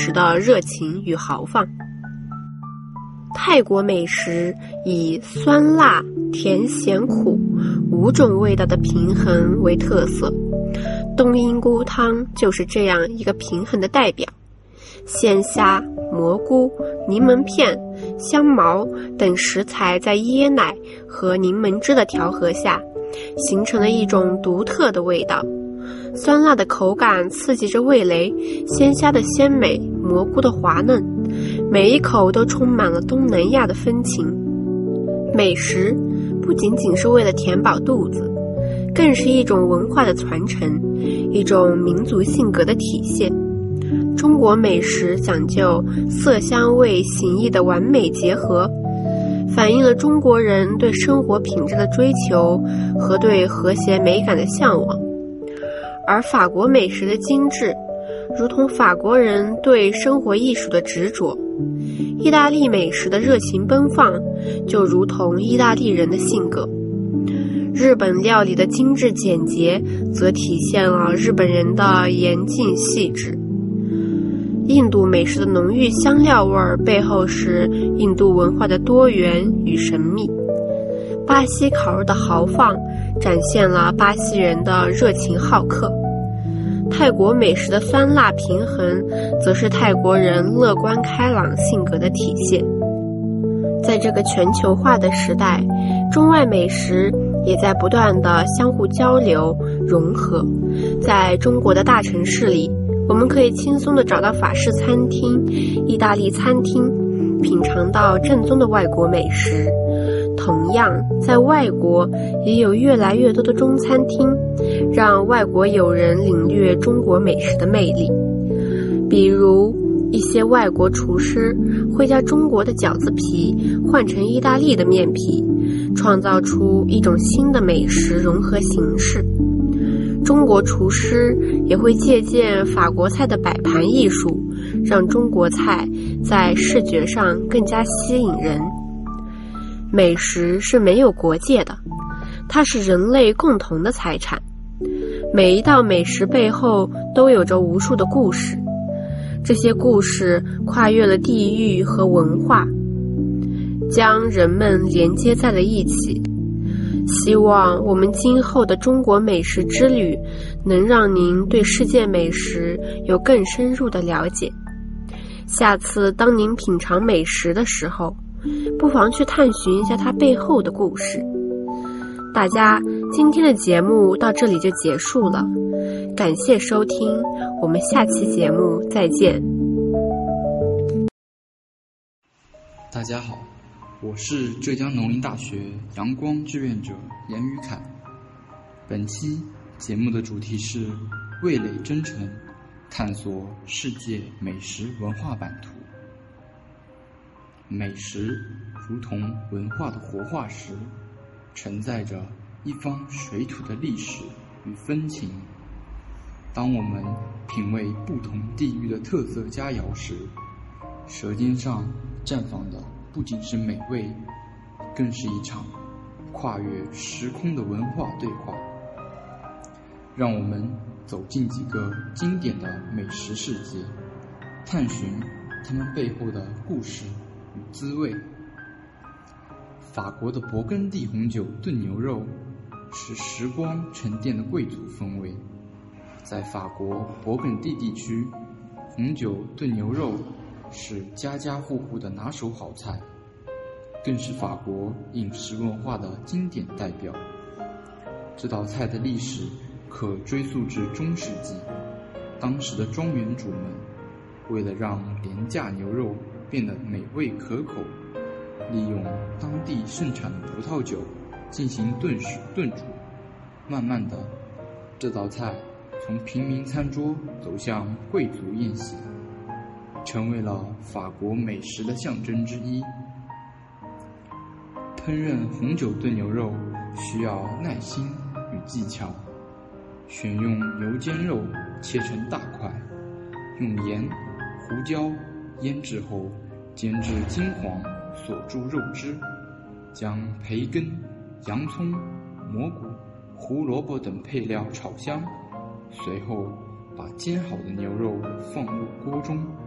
食的热情与豪放。泰国美食以酸辣、甜、咸、苦5种味道的平衡为特色，冬阴菇汤就是这样一个平衡的代表。鲜虾、蘑菇、柠檬片、香茅等食材在椰奶和柠檬汁的调和下，形成了一种独特的味道。酸辣的口感刺激着味蕾，鲜虾的鲜美，蘑菇的滑嫩，每一口都充满了东南亚的风情。美食不仅仅是为了填饱肚子，更是一种文化的传承，一种民族性格的体现。中国美食讲究色香味形意的完美结合，反映了中国人对生活品质的追求和对和谐美感的向往。而法国美食的精致，如同法国人对生活艺术的执着；意大利美食的热情奔放，就如同意大利人的性格；日本料理的精致简洁，则体现了日本人的严谨细致。印度美食的浓郁香料味背后是印度文化的多元与神秘。巴西烤肉的豪放展现了巴西人的热情好客。泰国美食的酸辣平衡则是泰国人乐观开朗性格的体现。在这个全球化的时代，中外美食也在不断的相互交流融合。在中国的大城市里，我们可以轻松地找到法式餐厅、意大利餐厅，品尝到正宗的外国美食。同样，在外国也有越来越多的中餐厅，让外国友人领略中国美食的魅力。比如，一些外国厨师会将中国的饺子皮换成意大利的面皮，创造出一种新的美食融合形式。中国厨师也会借鉴法国菜的摆盘艺术，让中国菜在视觉上更加吸引人。美食是没有国界的，它是人类共同的财产。每一道美食背后都有着无数的故事，这些故事跨越了地域和文化，将人们连接在了一起。希望我们今后的中国美食之旅能让您对世界美食有更深入的了解。下次当您品尝美食的时候，不妨去探寻一下它背后的故事。大家，今天的节目到这里就结束了，感谢收听，我们下期节目再见。 大家好，我是浙江农林大学阳光志愿者严宇凯。本期节目的主题是味蕾征程，探索世界美食文化版图。美食如同文化的活化石，承载着一方水土的历史与风情。当我们品味不同地域的特色佳肴时，舌尖上绽放的不仅是美味，更是一场跨越时空的文化对话。让我们走进几个经典的美食世界，探寻它们背后的故事与滋味。法国的勃艮第红酒炖牛肉是时光沉淀的贵族风味。在法国勃艮第地区，红酒炖牛肉是家家户户的拿手好菜，更是法国饮食文化的经典代表。这道菜的历史可追溯至中世纪，当时的庄园主们为了让廉价牛肉变得美味可口，利用当地盛产的葡萄酒进行炖煮。慢慢的，这道菜从平民餐桌走向贵族宴席，成为了法国美食的象征之一。烹饪红酒炖牛肉需要耐心与技巧，选用牛肩肉切成大块，用盐、胡椒腌制后煎至金黄，锁住肉汁，将培根、洋葱、蘑菇、胡萝卜等配料炒香，随后把煎好的牛肉放入锅中，